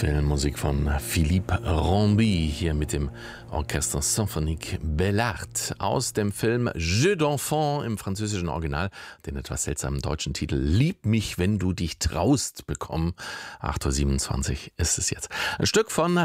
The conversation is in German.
Filmmusik von Philippe Ramby hier mit dem Orchester Symphonique Bellart aus dem Film Jeu d'enfant im französischen Original, den etwas seltsamen deutschen Titel Lieb mich, wenn du dich traust bekommen. 8:27 Uhr ist es jetzt. Ein Stück von